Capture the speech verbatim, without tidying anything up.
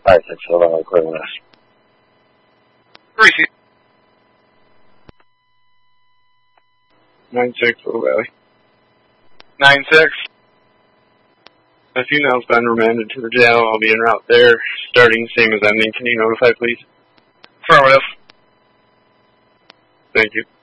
five six, hold on, clear west. Receive. nine six, Little Valley. nine six. A female's been remanded to the jail. I'll be en route there, starting same as ending. Can you notify, please? Affirmative. Thank you.